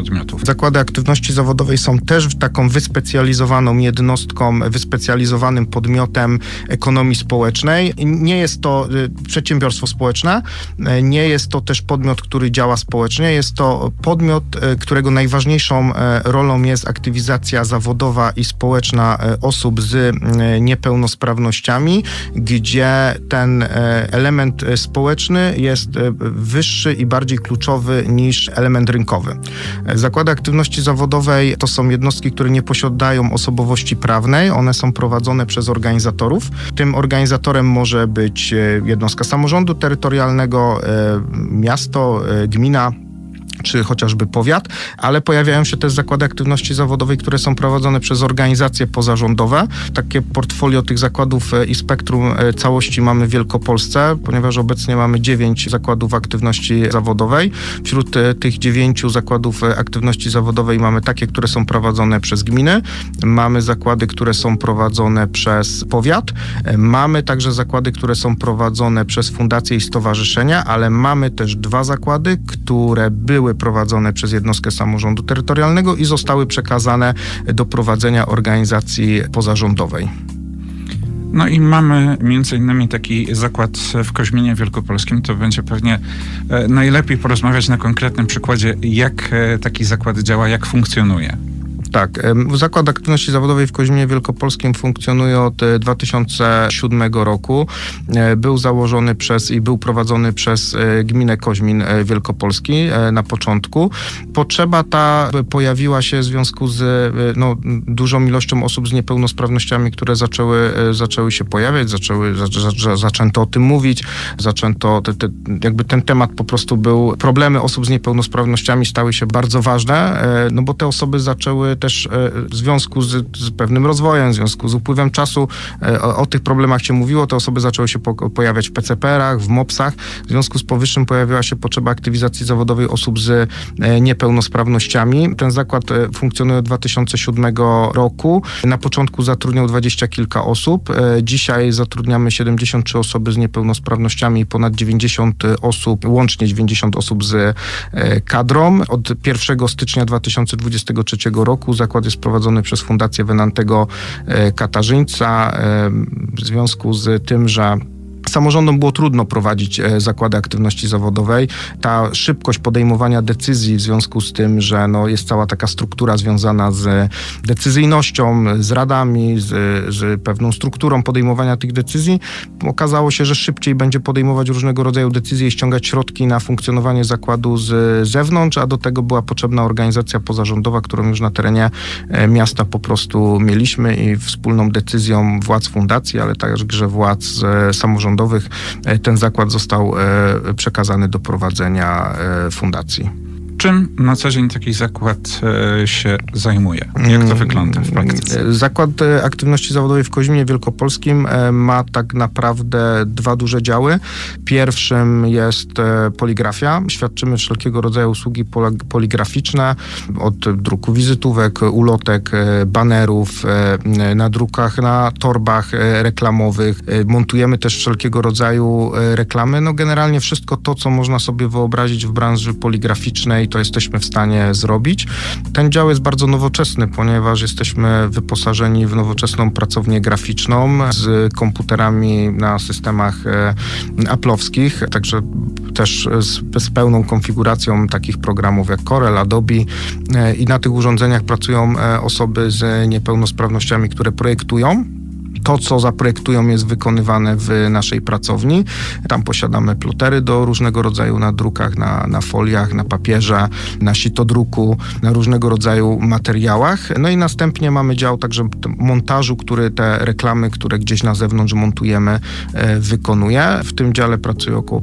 podmiotów. Zakłady aktywności zawodowej są też taką wyspecjalizowaną jednostką, wyspecjalizowanym podmiotem ekonomii społecznej. Nie jest to przedsiębiorstwo społeczne, nie jest to też podmiot, który działa społecznie, jest to podmiot, którego najważniejszą rolą jest aktywizacja zawodowa i społeczna osób z niepełnosprawnościami, gdzie ten element społeczny jest wyższy i bardziej kluczowy niż element rynkowy. Zakłady aktywności zawodowej to są jednostki, które nie posiadają osobowości prawnej, one są prowadzone przez organizatorów. Tym organizatorem może być jednostka samorządu terytorialnego, miasto, gmina, czy chociażby powiat, ale pojawiają się też zakłady aktywności zawodowej, które są prowadzone przez organizacje pozarządowe. Takie portfolio tych zakładów i spektrum całości mamy w Wielkopolsce, ponieważ obecnie mamy 9 zakładów aktywności zawodowej. Wśród tych 9 zakładów aktywności zawodowej mamy takie, które są prowadzone przez gminy, mamy zakłady, które są prowadzone przez powiat, mamy także zakłady, które są prowadzone przez fundacje i stowarzyszenia, ale mamy też 2 zakłady, które były prowadzone przez jednostkę samorządu terytorialnego i zostały przekazane do prowadzenia organizacji pozarządowej. No i mamy między innymi taki zakład w Koźminie Wielkopolskim. To będzie pewnie najlepiej porozmawiać na konkretnym przykładzie, jak taki zakład działa, jak funkcjonuje. Tak, Zakład Aktywności Zawodowej w Koźminie Wielkopolskim funkcjonuje od 2007 roku. Był założony i był prowadzony przez gminę Koźmin Wielkopolski na początku. Potrzeba ta pojawiła się w związku z dużą ilością osób z niepełnosprawnościami, które zaczęły się pojawiać, zaczęto o tym mówić, jakby ten temat po prostu problemy osób z niepełnosprawnościami stały się bardzo ważne, no bo te osoby zaczęły też w związku z pewnym rozwojem, w związku z upływem czasu o tych problemach się mówiło, te osoby zaczęły się pojawiać w PCPR-ach, w MOPS-ach. W związku z powyższym pojawiła się potrzeba aktywizacji zawodowej osób z niepełnosprawnościami. Ten zakład funkcjonuje od 2007 roku. Na początku zatrudniał 20 kilka osób. Dzisiaj zatrudniamy 73 osoby z niepełnosprawnościami i ponad 90 osób, łącznie 90 osób z kadrą. Od 1 stycznia 2023 roku zakład jest prowadzony przez Fundację Wenantego Katarzyńca w związku z tym, że samorządom było trudno prowadzić zakłady aktywności zawodowej. Ta szybkość podejmowania decyzji w związku z tym, że jest cała taka struktura związana z decyzyjnością, z radami, z pewną strukturą podejmowania tych decyzji, okazało się, że szybciej będzie podejmować różnego rodzaju decyzje i ściągać środki na funkcjonowanie zakładu z zewnątrz, a do tego była potrzebna organizacja pozarządowa, którą już na terenie miasta po prostu mieliśmy i wspólną decyzją władz fundacji, ale także władz samorządowych ten zakład został przekazany do prowadzenia fundacji. Czym na co dzień taki zakład się zajmuje? Jak to wygląda w praktyce? Zakład Aktywności Zawodowej w Koźminie Wielkopolskim ma tak naprawdę 2 duże działy. Pierwszym jest poligrafia. Świadczymy wszelkiego rodzaju usługi poligraficzne, od druku wizytówek, ulotek, banerów, na drukach, na torbach reklamowych. Montujemy też wszelkiego rodzaju reklamy. Generalnie wszystko to, co można sobie wyobrazić w branży poligraficznej, to jesteśmy w stanie zrobić. Ten dział jest bardzo nowoczesny, ponieważ jesteśmy wyposażeni w nowoczesną pracownię graficzną z komputerami na systemach Apple'owskich, także też z pełną konfiguracją takich programów jak Corel, Adobe i na tych urządzeniach pracują osoby z niepełnosprawnościami, które projektują. To, co zaprojektują, jest wykonywane w naszej pracowni. Tam posiadamy plotery do różnego rodzaju nadrukach, na foliach, na papierze, na sitodruku, na różnego rodzaju materiałach. I następnie mamy dział także montażu, który te reklamy, które gdzieś na zewnątrz montujemy, wykonuje. W tym dziale pracuje około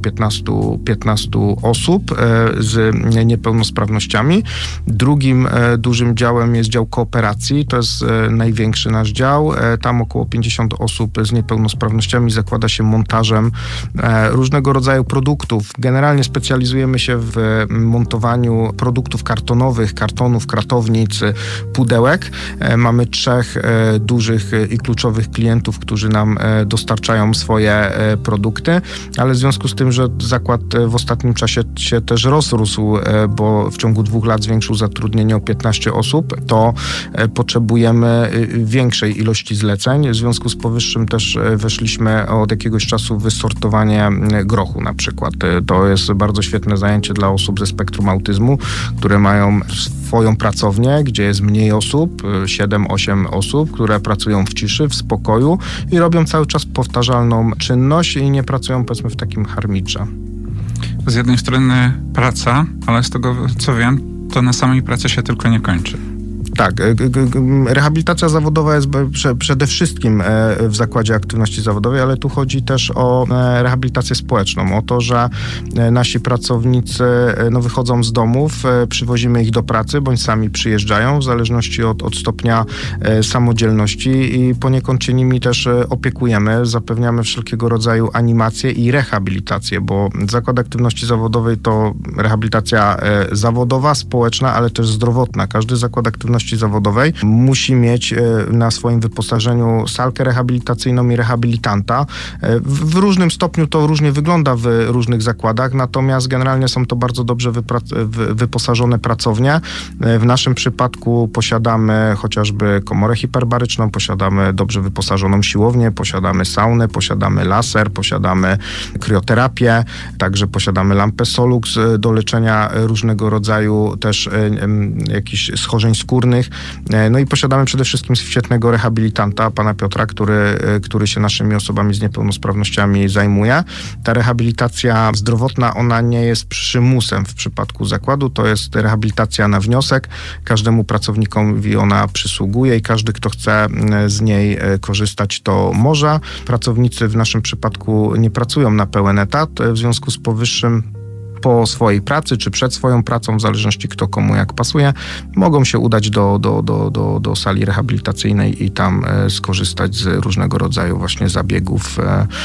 15 osób z niepełnosprawnościami. Drugim dużym działem jest dział kooperacji. To jest największy nasz dział. Tam około 50 50 osób z niepełnosprawnościami zakłada się montażem różnego rodzaju produktów. Generalnie specjalizujemy się w montowaniu produktów kartonowych, kartonów, kratownic, pudełek. Mamy 3 dużych i kluczowych klientów, którzy nam dostarczają swoje produkty, ale w związku z tym, że zakład w ostatnim czasie się też rozrósł, bo w ciągu 2 lat zwiększył zatrudnienie o 15 osób, to potrzebujemy większej ilości zleceń. W związku z powyższym też weszliśmy od jakiegoś czasu w sortowanie grochu na przykład. To jest bardzo świetne zajęcie dla osób ze spektrum autyzmu, które mają swoją pracownię, gdzie jest mniej osób, 7-8 osób, które pracują w ciszy, w spokoju i robią cały czas powtarzalną czynność i nie pracują, powiedzmy, w takim harmicze. Z jednej strony praca, ale z tego co wiem, to na samej pracy się tylko nie kończy. Tak, rehabilitacja zawodowa jest przede wszystkim w Zakładzie Aktywności Zawodowej, ale tu chodzi też o rehabilitację społeczną, o to, że nasi pracownicy wychodzą z domów, przywozimy ich do pracy, bądź sami przyjeżdżają, w zależności od stopnia samodzielności i poniekąd się nimi też opiekujemy, zapewniamy wszelkiego rodzaju animacje i rehabilitację, bo Zakład Aktywności Zawodowej to rehabilitacja zawodowa, społeczna, ale też zdrowotna. Każdy Zakład Aktywności Zawodowej musi mieć na swoim wyposażeniu salkę rehabilitacyjną i rehabilitanta. W różnym stopniu to różnie wygląda w różnych zakładach, natomiast generalnie są to bardzo dobrze wyposażone pracownie. W naszym przypadku posiadamy chociażby komorę hiperbaryczną, posiadamy dobrze wyposażoną siłownię, posiadamy saunę, posiadamy laser, posiadamy krioterapię, także posiadamy lampę Solux do leczenia różnego rodzaju też jakichś schorzeń skórnych. No i posiadamy przede wszystkim świetnego rehabilitanta, pana Piotra, który się naszymi osobami z niepełnosprawnościami zajmuje. Ta rehabilitacja zdrowotna, ona nie jest przymusem w przypadku zakładu, to jest rehabilitacja na wniosek. Każdemu pracownikowi ona przysługuje i każdy, kto chce z niej korzystać, to może. Pracownicy w naszym przypadku nie pracują na pełen etat, w związku z powyższym po swojej pracy, czy przed swoją pracą, w zależności kto komu jak pasuje, mogą się udać do sali rehabilitacyjnej i tam skorzystać z różnego rodzaju właśnie zabiegów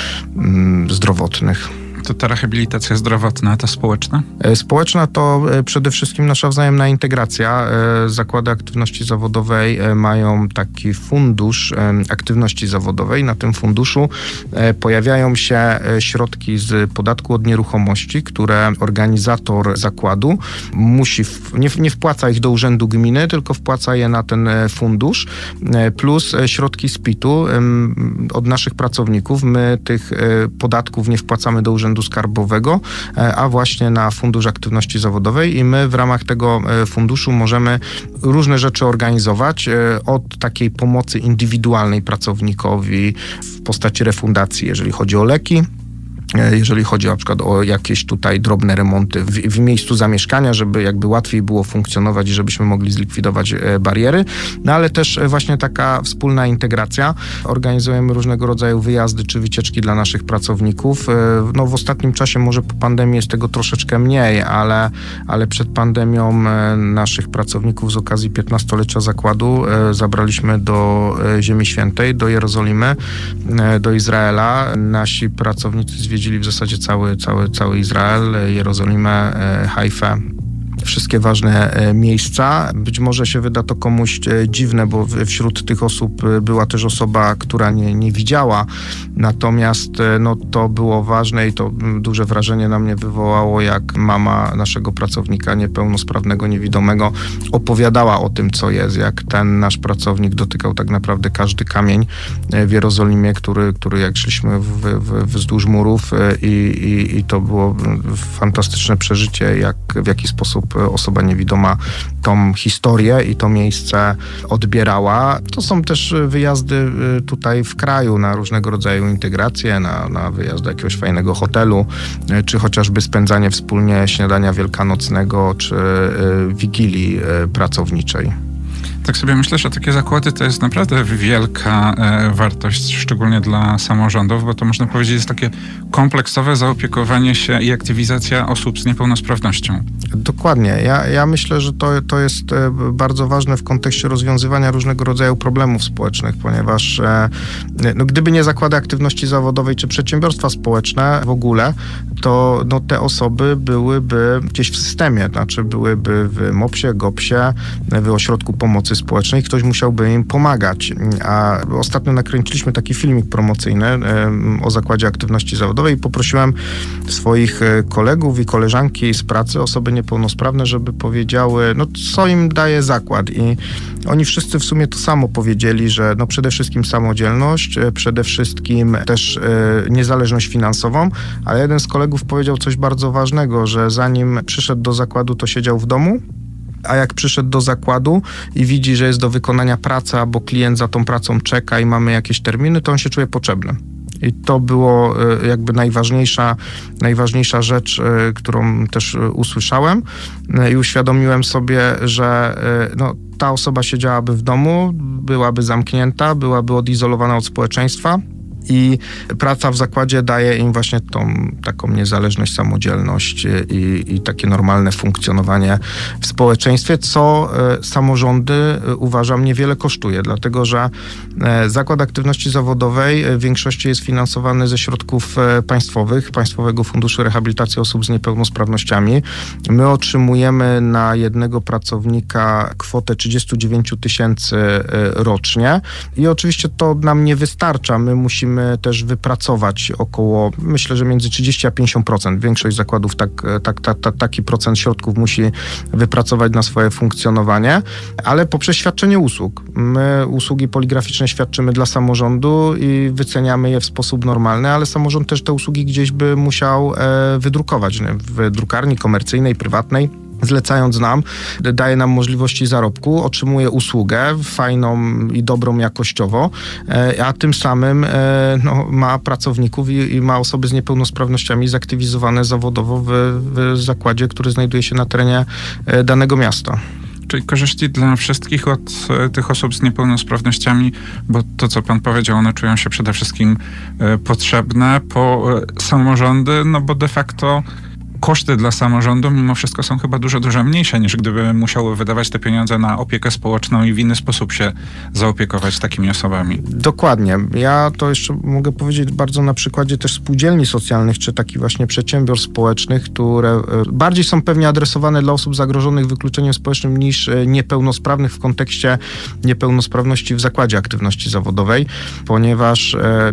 zdrowotnych. To ta rehabilitacja zdrowotna, a ta społeczna? Społeczna to przede wszystkim nasza wzajemna integracja. Zakłady Aktywności Zawodowej mają taki fundusz aktywności zawodowej. Na tym funduszu pojawiają się środki z podatku od nieruchomości, które organizator zakładu musi, nie wpłaca ich do urzędu gminy, tylko wpłaca je na ten fundusz, plus środki z PIT-u od naszych pracowników. My tych podatków nie wpłacamy do urzędu skarbowego, a właśnie na Fundusz Aktywności Zawodowej i my w ramach tego funduszu możemy różne rzeczy organizować, od takiej pomocy indywidualnej pracownikowi w postaci refundacji, jeżeli chodzi o leki, jeżeli chodzi na przykład o jakieś tutaj drobne remonty w miejscu zamieszkania, żeby jakby łatwiej było funkcjonować i żebyśmy mogli zlikwidować bariery, no ale też właśnie taka wspólna integracja. Organizujemy różnego rodzaju wyjazdy czy wycieczki dla naszych pracowników. No w ostatnim czasie może po pandemii jest tego troszeczkę mniej, ale przed pandemią naszych pracowników z okazji 15-lecia zakładu zabraliśmy do Ziemi Świętej, do Jerozolimy, do Izraela. Nasi pracownicy zwiedzili w zasadzie cały Izrael, Jerozolimę, Hajfę. Wszystkie ważne miejsca. Być może się wyda to komuś dziwne, bo wśród tych osób była też osoba, która nie widziała. Natomiast no, to było ważne i to duże wrażenie na mnie wywołało, jak mama naszego pracownika niepełnosprawnego, niewidomego opowiadała o tym, co jest, jak ten nasz pracownik dotykał tak naprawdę każdy kamień w Jerozolimie, który jak szliśmy wzdłuż murów i to było fantastyczne przeżycie, w jaki sposób osoba niewidoma tą historię i to miejsce odbierała. To są też wyjazdy tutaj w kraju na różnego rodzaju integracje, na wyjazd do jakiegoś fajnego hotelu, czy chociażby spędzanie wspólnie śniadania wielkanocnego, czy wigilii pracowniczej. Tak sobie myślę, że takie zakłady to jest naprawdę wielka wartość, szczególnie dla samorządów, bo to można powiedzieć jest takie kompleksowe zaopiekowanie się i aktywizacja osób z niepełnosprawnością. Dokładnie. Ja myślę, że to jest bardzo ważne w kontekście rozwiązywania różnego rodzaju problemów społecznych, ponieważ gdyby nie zakłady aktywności zawodowej czy przedsiębiorstwa społeczne w ogóle, to te osoby byłyby gdzieś w systemie, znaczy byłyby w MOPS-ie, GOPS-ie, w ośrodku pomocy społecznej, ktoś musiałby im pomagać. A ostatnio nakręciliśmy taki filmik promocyjny o zakładzie aktywności zawodowej i poprosiłem swoich kolegów i koleżanki z pracy, osoby niepełnosprawne, żeby powiedziały, co im daje zakład. I oni wszyscy w sumie to samo powiedzieli, że przede wszystkim samodzielność, przede wszystkim też niezależność finansową, ale jeden z kolegów powiedział coś bardzo ważnego, że zanim przyszedł do zakładu, to siedział w domu, a jak przyszedł do zakładu i widzi, że jest do wykonania praca, bo klient za tą pracą czeka i mamy jakieś terminy, to on się czuje potrzebny. I to było jakby najważniejsza rzecz, którą też usłyszałem i uświadomiłem sobie, że ta osoba siedziałaby w domu, byłaby zamknięta, byłaby odizolowana od społeczeństwa. I praca w zakładzie daje im właśnie tą taką niezależność, samodzielność i takie normalne funkcjonowanie w społeczeństwie, co samorządy, uważam, niewiele kosztuje, dlatego że Zakład Aktywności Zawodowej w większości jest finansowany ze środków państwowych, Państwowego Funduszu Rehabilitacji Osób z Niepełnosprawnościami. My otrzymujemy na jednego pracownika kwotę 39 000 rocznie i oczywiście to nam nie wystarcza. My musimy też wypracować około, myślę, że między 30 a 50%. Większość zakładów taki procent środków musi wypracować na swoje funkcjonowanie, ale poprzez świadczenie usług. My usługi poligraficzne świadczymy dla samorządu i wyceniamy je w sposób normalny, ale samorząd też te usługi gdzieś by musiał wydrukować w drukarni komercyjnej, prywatnej. Zlecając nam, daje nam możliwości zarobku, otrzymuje usługę fajną i dobrą jakościowo, a tym samym ma pracowników i ma osoby z niepełnosprawnościami zaktywizowane zawodowo w zakładzie, który znajduje się na terenie danego miasta. Czyli korzyści dla wszystkich od tych osób z niepełnosprawnościami, bo to, co pan powiedział, one czują się przede wszystkim potrzebne po samorządy, bo de facto koszty dla samorządu mimo wszystko są chyba dużo, dużo mniejsze, niż gdyby musiały wydawać te pieniądze na opiekę społeczną i w inny sposób się zaopiekować takimi osobami. Dokładnie. Ja to jeszcze mogę powiedzieć bardzo na przykładzie też spółdzielni socjalnych, czy takich właśnie przedsiębiorstw społecznych, które bardziej są pewnie adresowane dla osób zagrożonych wykluczeniem społecznym niż niepełnosprawnych w kontekście niepełnosprawności w Zakładzie Aktywności Zawodowej, ponieważ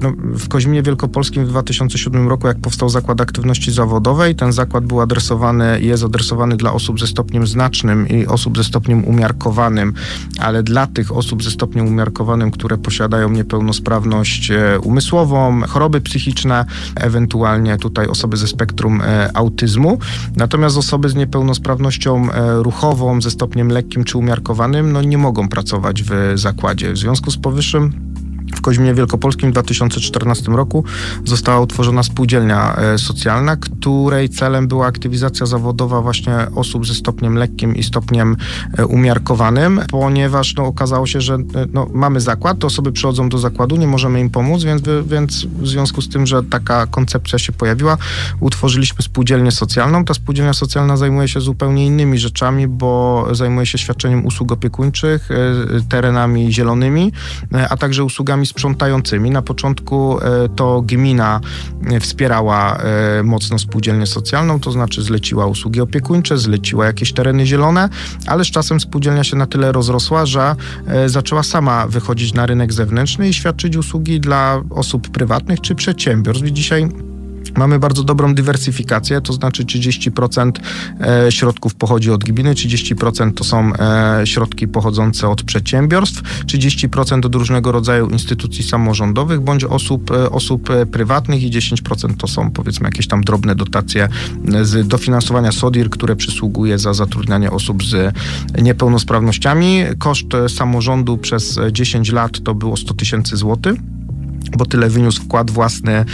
w Koźminie Wielkopolskim w 2007 roku, jak powstał Zakład Aktywności Zawodowej, ten zakład był adresowany i jest adresowany dla osób ze stopniem znacznym i osób ze stopniem umiarkowanym, ale dla tych osób ze stopniem umiarkowanym, które posiadają niepełnosprawność umysłową, choroby psychiczne, ewentualnie tutaj osoby ze spektrum autyzmu. Natomiast osoby z niepełnosprawnością ruchową, ze stopniem lekkim czy umiarkowanym, nie mogą pracować w zakładzie. W związku z powyższym w Koźminie Wielkopolskim w 2014 roku została utworzona spółdzielnia socjalna, której celem była aktywizacja zawodowa właśnie osób ze stopniem lekkim i stopniem umiarkowanym, ponieważ okazało się, że mamy zakład, te osoby przychodzą do zakładu, nie możemy im pomóc, więc w związku z tym, że taka koncepcja się pojawiła, utworzyliśmy spółdzielnię socjalną. Ta spółdzielnia socjalna zajmuje się zupełnie innymi rzeczami, bo zajmuje się świadczeniem usług opiekuńczych, terenami zielonymi, a także usługami sprzątającymi. Na początku to gmina wspierała mocno spółdzielnię socjalną, to znaczy zleciła usługi opiekuńcze, zleciła jakieś tereny zielone, ale z czasem spółdzielnia się na tyle rozrosła, że zaczęła sama wychodzić na rynek zewnętrzny i świadczyć usługi dla osób prywatnych czy przedsiębiorstw. I dzisiaj mamy bardzo dobrą dywersyfikację, to znaczy 30% środków pochodzi od gminy, 30% to są środki pochodzące od przedsiębiorstw, 30% od różnego rodzaju instytucji samorządowych bądź osób prywatnych i 10% to są, powiedzmy, jakieś tam drobne dotacje z dofinansowania SODIR, które przysługuje za zatrudnianie osób z niepełnosprawnościami. Koszt samorządu przez 10 lat to było 100 000 złotych. Bo tyle wyniósł wkład własny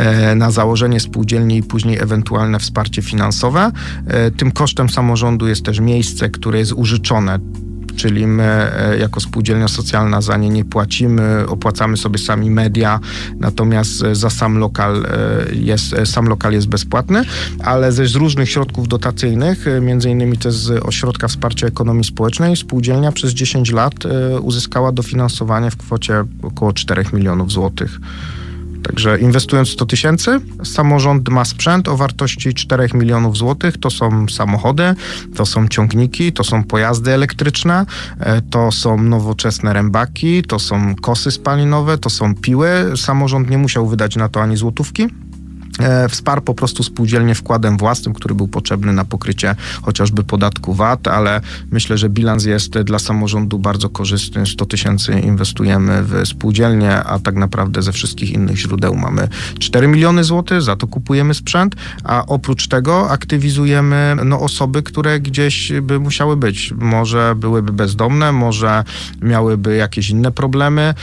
na założenie spółdzielni i później ewentualne wsparcie finansowe. Tym kosztem samorządu jest też miejsce, które jest użyczone, czyli my jako spółdzielnia socjalna za nie nie płacimy, opłacamy sobie sami media, natomiast za sam lokal jest bezpłatny, ale z różnych środków dotacyjnych, między innymi też z Ośrodka Wsparcia Ekonomii Społecznej, spółdzielnia przez 10 lat uzyskała dofinansowanie w kwocie około 4 milionów złotych. Także inwestując 100 tysięcy, samorząd ma sprzęt o wartości 4 milionów złotych. To są samochody, to są ciągniki, to są pojazdy elektryczne, to są nowoczesne rębaki, to są kosy spalinowe, to są piły. Samorząd nie musiał wydać na to ani złotówki. Wsparł po prostu spółdzielnię wkładem własnym, który był potrzebny na pokrycie chociażby podatku VAT, ale myślę, że bilans jest dla samorządu bardzo korzystny. 100 tysięcy inwestujemy w spółdzielnię, a tak naprawdę ze wszystkich innych źródeł mamy 4 miliony złotych, za to kupujemy sprzęt, a oprócz tego aktywizujemy osoby, które gdzieś by musiały być. Może byłyby bezdomne, może miałyby jakieś inne problemy.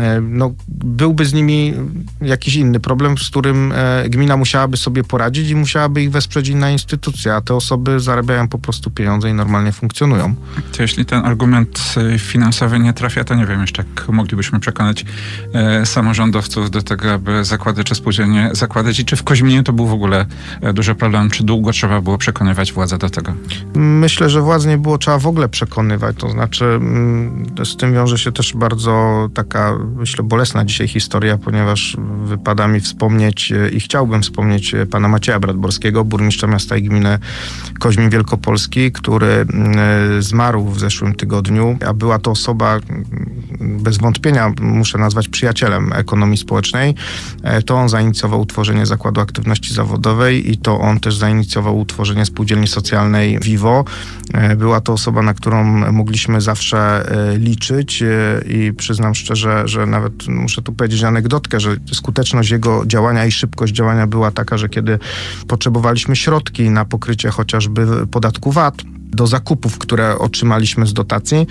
Byłby z nimi jakiś inny problem, z którym gmina musiałaby sobie poradzić i musiałaby ich wesprzeć inna instytucja, a te osoby zarabiają po prostu pieniądze i normalnie funkcjonują. To jeśli ten argument finansowy nie trafia, to nie wiem jeszcze, jak moglibyśmy przekonać samorządowców do tego, aby zakłady czy spółdzielnie zakładać i czy w Koźminie to był w ogóle duży problem, czy długo trzeba było przekonywać władzę do tego? Myślę, że władz nie było trzeba w ogóle przekonywać, to znaczy z tym wiąże się też bardzo taka, myślę, bolesna dzisiaj historia, ponieważ wypada mi wspomnieć i chciałbym wspomnieć pana Macieja Bratborskiego, burmistrza miasta i gminy Koźmin Wielkopolski, który zmarł w zeszłym tygodniu, a była to osoba, bez wątpienia muszę nazwać przyjacielem ekonomii społecznej. To on zainicjował utworzenie Zakładu Aktywności Zawodowej i to on też zainicjował utworzenie spółdzielni socjalnej Vivo. Była to osoba, na którą mogliśmy zawsze liczyć i przyznam szczerze, że nawet muszę tu powiedzieć anegdotkę, że skuteczność jego działania i szybkość działania była taka, że kiedy potrzebowaliśmy środki na pokrycie chociażby podatku VAT, do zakupów, które otrzymaliśmy z dotacji,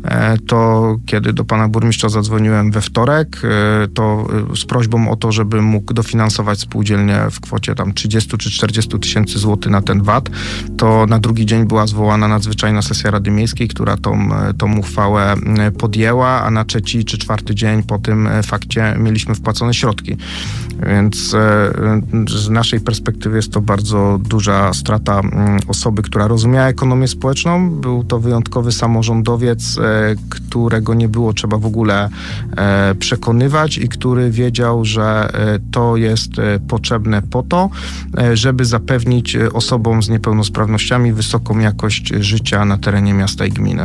to kiedy do pana burmistrza zadzwoniłem we wtorek, to z prośbą o to, żeby mógł dofinansować spółdzielnię w kwocie tam 30 czy 40 tysięcy złotych na ten VAT, to na drugi dzień była zwołana nadzwyczajna sesja Rady Miejskiej, która tą uchwałę podjęła, a na trzeci czy czwarty dzień po tym fakcie mieliśmy wpłacone środki. Więc z naszej perspektywy jest to bardzo duża strata osoby, która rozumiała ekonomię społeczną. Był to wyjątkowy samorządowiec, którego nie było trzeba w ogóle przekonywać i który wiedział, że to jest potrzebne po to, żeby zapewnić osobom z niepełnosprawnościami wysoką jakość życia na terenie miasta i gminy.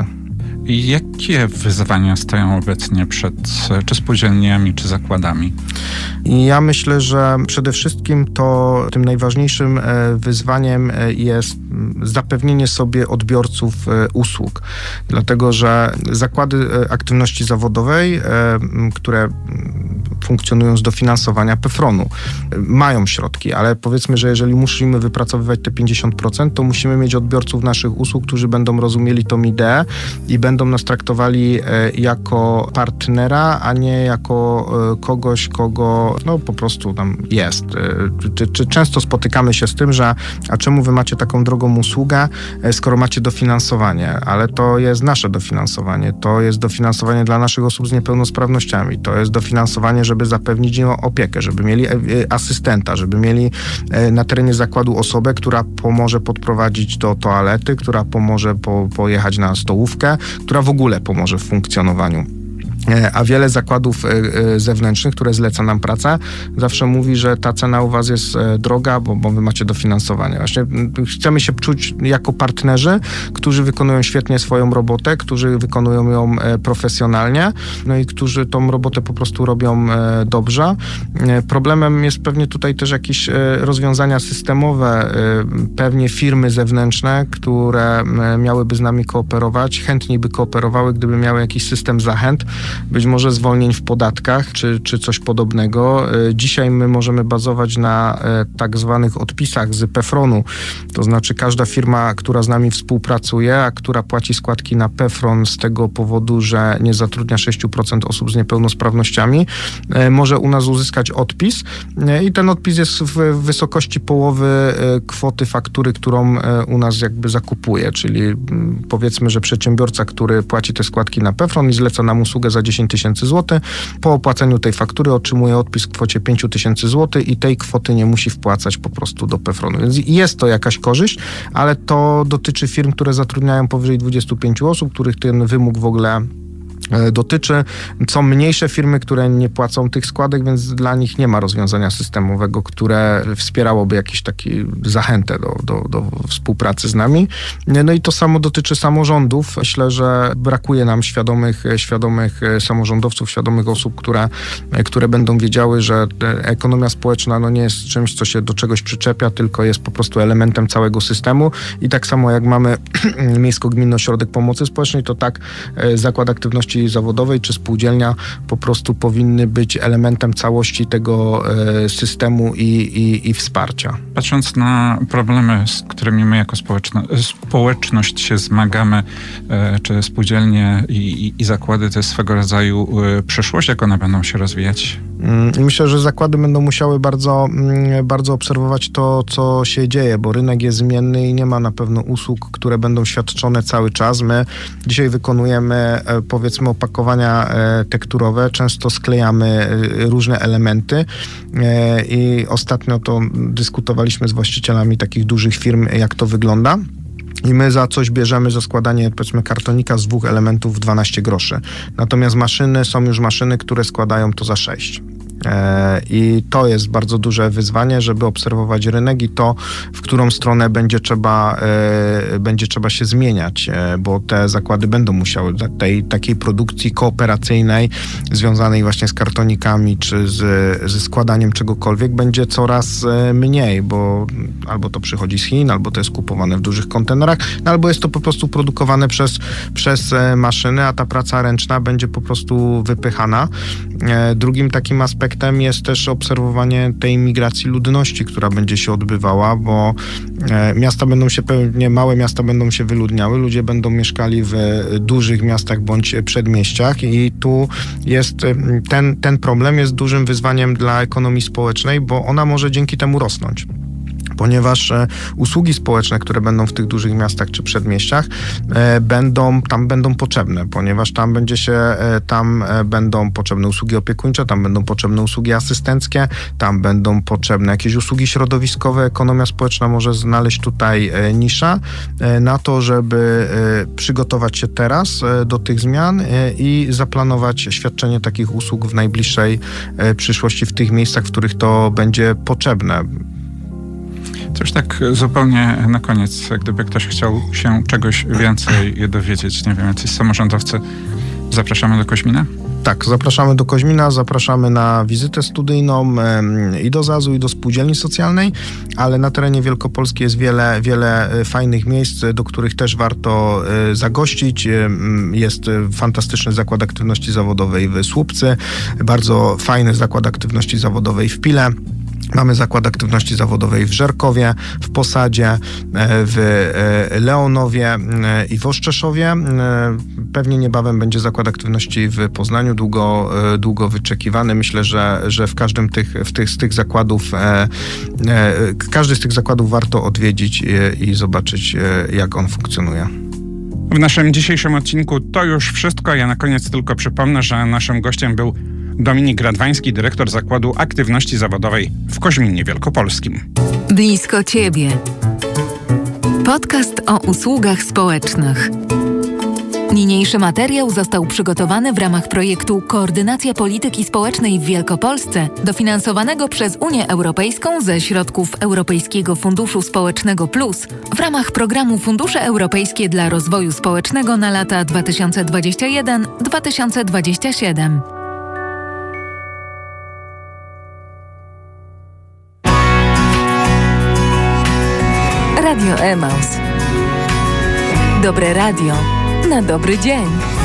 Jakie wyzwania stoją obecnie przed czy spółdzielniami, czy zakładami? Ja myślę, że przede wszystkim to tym najważniejszym wyzwaniem jest zapewnienie sobie odbiorców usług. Dlatego, że zakłady aktywności zawodowej, które funkcjonują z dofinansowania PFRON-u, mają środki, ale powiedzmy, że jeżeli musimy wypracowywać te 50%, to musimy mieć odbiorców naszych usług, którzy będą rozumieli tą ideę i będą nas traktowali jako partnera, a nie jako kogoś, kogo po prostu tam jest. Czy często spotykamy się z tym, że a czemu wy macie taką drogą usługę, skoro macie dofinansowanie? Ale to jest nasze dofinansowanie. To jest dofinansowanie dla naszych osób z niepełnosprawnościami. To jest dofinansowanie, żeby zapewnić im opiekę, żeby mieli asystenta, żeby mieli na terenie zakładu osobę, która pomoże podprowadzić do toalety, która pomoże pojechać na stołówkę, która w ogóle pomoże w funkcjonowaniu. A wiele zakładów zewnętrznych, które zleca nam pracę, zawsze mówi, że ta cena u was jest droga, bo wy macie dofinansowanie. Właśnie chcemy się czuć jako partnerzy, którzy wykonują świetnie swoją robotę, którzy wykonują ją profesjonalnie, i którzy tą robotę po prostu robią dobrze. Problemem jest pewnie tutaj też jakieś rozwiązania systemowe, pewnie firmy zewnętrzne, które miałyby z nami kooperować, chętniej by kooperowały, gdyby miały jakiś system zachęt, być może zwolnień w podatkach, czy coś podobnego. Dzisiaj my możemy bazować na tak zwanych odpisach z PFRON-u, to znaczy każda firma, która z nami współpracuje, a która płaci składki na PFRON z tego powodu, że nie zatrudnia 6% osób z niepełnosprawnościami, może u nas uzyskać odpis i ten odpis jest w wysokości połowy kwoty faktury, którą u nas jakby zakupuje, czyli powiedzmy, że przedsiębiorca, który płaci te składki na PFRON i zleca nam usługę za 10 000 złotych, po opłaceniu tej faktury otrzymuje odpis w kwocie 5 000 złotych i tej kwoty nie musi wpłacać po prostu do PFRON-u. Więc jest to jakaś korzyść, ale to dotyczy firm, które zatrudniają powyżej 25 osób, których ten wymóg w ogóle dotyczy. Są mniejsze firmy, które nie płacą tych składek, więc dla nich nie ma rozwiązania systemowego, które wspierałoby jakąś taką zachętę do współpracy z nami. No i to samo dotyczy samorządów. Myślę, że brakuje nam świadomych samorządowców, świadomych osób, które będą wiedziały, że ekonomia społeczna nie jest czymś, co się do czegoś przyczepia, tylko jest po prostu elementem całego systemu i tak samo jak mamy Miejsko-Gminny Ośrodek Pomocy Społecznej, to tak Zakład Aktywności Zawodowej czy spółdzielnia po prostu powinny być elementem całości tego systemu i wsparcia. Patrząc na problemy, z którymi my jako społeczność się zmagamy, czy spółdzielnie i zakłady, to jest swego rodzaju przyszłość, jak one będą się rozwijać? Myślę, że zakłady będą musiały bardzo obserwować to, co się dzieje, bo rynek jest zmienny i nie ma na pewno usług, które będą świadczone cały czas. My dzisiaj wykonujemy, powiedzmy, opakowania tekturowe, często sklejamy różne elementy i ostatnio to dyskutowaliśmy z właścicielami takich dużych firm, jak to wygląda. I my za coś bierzemy, za składanie, powiedzmy, kartonika z 2 elementów 12 groszy. Natomiast są już maszyny, które składają to za 6. I to jest bardzo duże wyzwanie, żeby obserwować rynek i to, w którą stronę będzie trzeba się zmieniać, bo te zakłady będą musiały takiej produkcji kooperacyjnej związanej właśnie z kartonikami czy ze składaniem czegokolwiek będzie coraz mniej, bo albo to przychodzi z Chin, albo to jest kupowane w dużych kontenerach, albo jest to po prostu produkowane przez maszyny, a ta praca ręczna będzie po prostu wypychana. Drugim takim aspektem jest też obserwowanie tej migracji ludności, która będzie się odbywała, bo małe miasta będą się wyludniały, ludzie będą mieszkali w dużych miastach bądź przedmieściach i tu jest ten problem jest dużym wyzwaniem dla ekonomii społecznej, bo ona może dzięki temu rosnąć. Ponieważ usługi społeczne, które będą w tych dużych miastach czy przedmieściach, tam będą potrzebne, ponieważ tam będą potrzebne usługi opiekuńcze, tam będą potrzebne usługi asystenckie, tam będą potrzebne jakieś usługi środowiskowe. Ekonomia społeczna może znaleźć tutaj niszę na to, żeby przygotować się teraz do tych zmian i zaplanować świadczenie takich usług w najbliższej przyszłości w tych miejscach, w których to będzie potrzebne. Coś tak zupełnie na koniec, gdyby ktoś chciał się czegoś więcej dowiedzieć, nie wiem, jacyś samorządowcy, zapraszamy do Koźmina? Tak, zapraszamy do Koźmina, zapraszamy na wizytę studyjną i do ZAZ-u, i do spółdzielni socjalnej, ale na terenie Wielkopolski jest wiele fajnych miejsc, do których też warto zagościć. Jest fantastyczny Zakład Aktywności Zawodowej w Słupcy, bardzo fajny Zakład Aktywności Zawodowej w Pile. Mamy Zakład Aktywności Zawodowej w Żerkowie, w Posadzie, w Leonowie i w Oszczeszowie. Pewnie niebawem będzie Zakład Aktywności w Poznaniu, długo wyczekiwany. Myślę, że w każdym z tych zakładów, każdy z tych zakładów warto odwiedzić i zobaczyć, jak on funkcjonuje. W naszym dzisiejszym odcinku to już wszystko. Ja na koniec tylko przypomnę, że naszym gościem był Dominik Radwański, dyrektor Zakładu Aktywności Zawodowej w Koźminie Wielkopolskim. Blisko Ciebie. Podcast o usługach społecznych. Niniejszy materiał został przygotowany w ramach projektu Koordynacja Polityki Społecznej w Wielkopolsce, dofinansowanego przez Unię Europejską ze środków Europejskiego Funduszu Społecznego Plus w ramach programu Fundusze Europejskie dla Rozwoju Społecznego na lata 2021-2027. Radio Emaus. Dobre radio na dobry dzień.